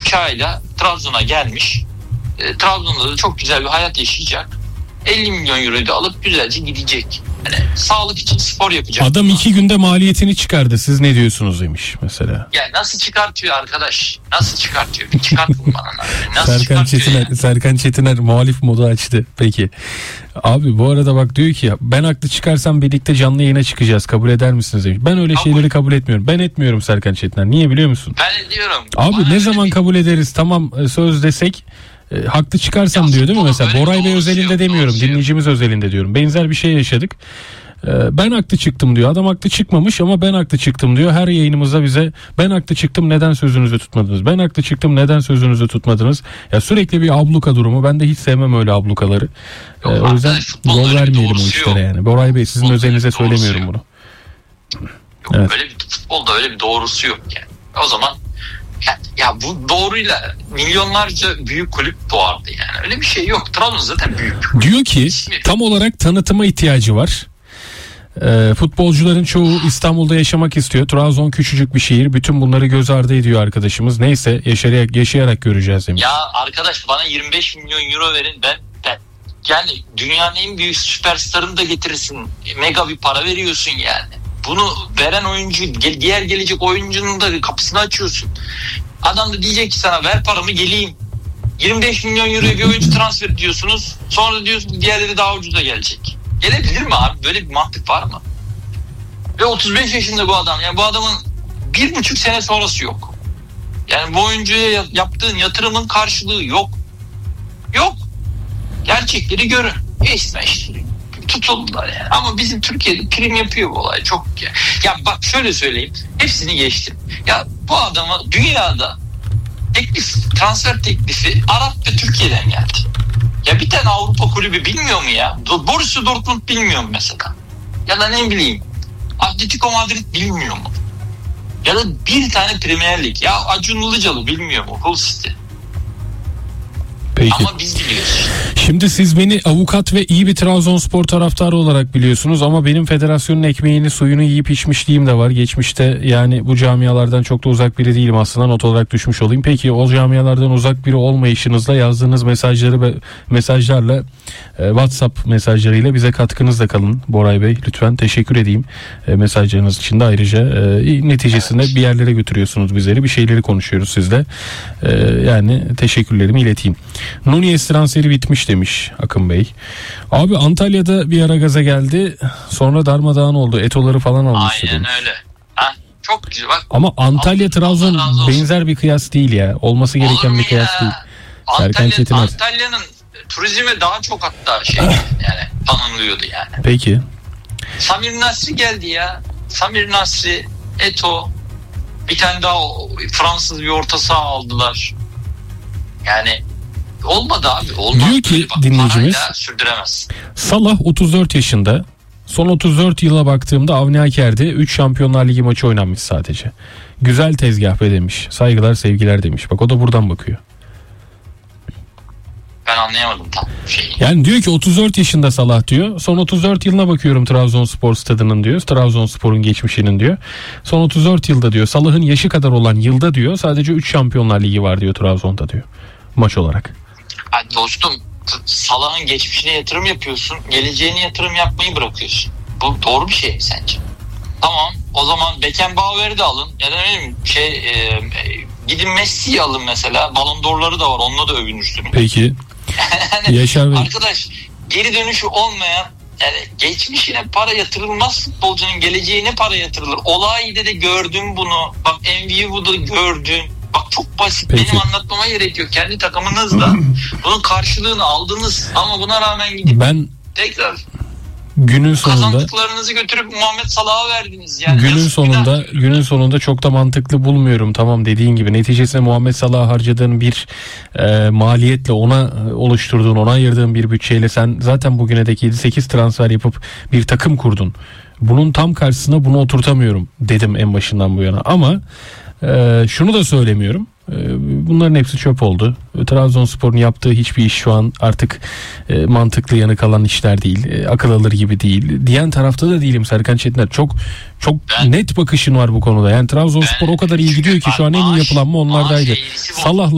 uçağıyla Trabzon'a gelmiş. Trabzon'da da çok güzel bir hayat yaşayacak. 50 milyon euroyu da alıp güzelce gidecek. Yani sağlık için spor yapacak. Adam 2 günde maliyetini çıkardı. Siz ne diyorsunuz demiş mesela. Ya nasıl çıkartıyor arkadaş? Nasıl çıkartıyor? Bir çıkartın bana. Nasıl Serkan Çetiner muhalif modu açtı. Peki. Abi bu arada bak diyor ki ben haklı çıkarsam birlikte canlı yayına çıkacağız. Kabul eder misiniz demiş. Ben öyle şeyleri kabul etmiyorum. Ben etmiyorum Serkan Çetiner. Niye biliyor musun? Ben ediyorum. Abi bana ne zaman kabul ederiz? Tamam söz desek haklı çıkarsam ya diyor değil mi mesela? Boray Bey özelinde demiyorum. Dinleyicimiz özelinde diyorum. Benzer bir şey yaşadık. Ben haklı çıktım diyor. Adam haklı çıkmamış ama ben haklı çıktım diyor. Her yayınımızda bize ben haklı çıktım neden sözünüzü tutmadınız? Ben haklı çıktım neden sözünüzü tutmadınız? Ya sürekli bir abluka durumu. Ben de hiç sevmem öyle ablukaları. O yüzden yol vermeyelim o işlere yani. Boray Bey sizin özelinize söylemiyorum bunu. Yok, evet. Öyle bir futbolda öyle bir doğrusu yok yani. O zaman ya bu doğruyla milyonlarca büyük kulüp doğardı yani. Öyle bir şey yok. Trabzon zaten büyük. Diyor ki tam olarak tanıtıma ihtiyacı var. Futbolcuların çoğu İstanbul'da yaşamak istiyor. Trabzon küçücük bir şehir. Bütün bunları göz ardı ediyor arkadaşımız. Neyse yaşayarak göreceğiz demiş. Ya arkadaş bana 25 milyon euro verin. Ben yani dünyanın en büyük süperstarını da getirirsin. Mega bir para veriyorsun yani. Bunu veren oyuncu diğer gelecek oyuncunun da kapısını açıyorsun. Adam da diyecek ki sana ver paramı geleyim. 25 milyon euroya bir oyuncu transfer diyorsunuz. Sonra da diyorsunuz diğerleri daha ucuza gelecek. Gelebilir mi abi? Böyle bir mantık var mı? Ve 35 yaşında bu adam. Yani bu adamın 1,5 sene sonrası yok. Yani bu oyuncuya yaptığın yatırımın karşılığı yok. Yok. Gerçekleri görün. İşte tutuldular yani. Ama bizim Türkiye'de prim yapıyor bu olay. Çok ya bak şöyle söyleyeyim. Hepsini geçtim. Ya bu adama dünyada transfer teklifi Arap ve Türkiye'den geldi. Ya bir tane Avrupa kulübü bilmiyor mu ya? Borussia Dortmund bilmiyor mu mesela? Ya da ne bileyim Atletico Madrid bilmiyor mu? Ya da bir tane Premier Lig. Ya Acun Ilıcalı bilmiyor mu? Hull City. Peki. Ama biz biliyoruz. Şimdi siz beni avukat ve iyi bir Trabzonspor taraftarı olarak biliyorsunuz ama benim federasyonun ekmeğini suyunu yiyip içmişliğim de var. Geçmişte yani bu camialardan çok da uzak biri değilim aslında, not olarak düşmüş olayım. Peki o camialardan uzak biri olmayışınızla yazdığınız mesajları ve mesajlarla WhatsApp mesajlarıyla bize katkınızla kalın Boray Bey. Lütfen teşekkür edeyim mesajlarınız için de ayrıca neticesinde bir yerlere götürüyorsunuz bizleri, bir şeyleri konuşuyoruz sizle. Yani teşekkürlerimi ileteyim. Nunez transferi bitmiş demiş Akın Bey. Abi Antalya'da bir ara gaza geldi. Sonra darmadağın oldu. Etoları falan almıştı. Aynen öyle. Ha, çok güzel bak. Ama Antalya Trabzon benzer bir kıyas değil ya. Olması gereken bir kıyas değil. Antalya'nın turizme daha çok hatta yani tanınıyordu yani. Peki. Samir Nasri geldi ya. Samir Nasri, Eto, bir tane daha Fransız bir orta saha aldılar. Yani olmadı abi. Olmaz. Diyor ki dinleyicimiz sürdüremez. Salah 34 yaşında. Son 34 yıla baktığımda Avni Aker'de 3 Şampiyonlar Ligi maçı oynanmış sadece. Güzel tezgah be demiş. Saygılar sevgiler demiş. Bak o da buradan bakıyor. Ben anlayamadım tam şeyi. Yani diyor ki 34 yaşında Salah diyor. Son 34 yılına bakıyorum Trabzonspor stadının diyor. Trabzonspor'un geçmişinin diyor. Son 34 yılda diyor. Salah'ın yaşı kadar olan yılda diyor. Sadece 3 Şampiyonlar Ligi var diyor Trabzon'da diyor. Maç olarak. Ay dostum, Salah'ın geçmişine yatırım yapıyorsun. Geleceğine yatırım yapmayı bırakıyorsun. Bu doğru bir şey mi sence? Tamam. O zaman Beckenbauer'i de alın. Ya da ne bileyim gidin Messi'yi alın mesela. Ballon d'Or'ları da var. Onunla da övünürsünüz. Peki. Yani, Yaşar Bey. arkadaş geri dönüşü olmayan, yani geçmişine para yatırılmaz futbolcunun geleceğine para yatırılır. Olayda de gördüm bunu. Bak NBA'da gördüm. Bak çok basit. Peki. Benim anlatmama gerek yok. Kendi takımınızla bunun karşılığını aldınız ama buna rağmen gidip tekrar günün sonunda kazandıklarınızı götürüp Muhammed Salah'a verdiniz. Yani günün sonunda çok da mantıklı bulmuyorum. Tamam, dediğin gibi neticesinde Muhammed Salah'a harcadığın bir maliyetle, ona oluşturduğun, ona ayırdığın bir bütçeyle sen zaten bugüne dek 7-8 transfer yapıp bir takım kurdun. Bunun tam karşısına bunu oturtamıyorum dedim en başından bu yana. Ama şunu da söylemiyorum. Bunların hepsi çöp oldu. Trabzonspor'un yaptığı hiçbir iş şu an artık mantıklı yanı kalan işler değil. Akıl alır gibi değil. Diyen tarafta da değilim Serkan Çetiner. Çok net bakışın var bu konuda. Yani Trabzonspor o kadar iyi gidiyor ki şu an en iyi yapılanma onlardaydı. Salah'la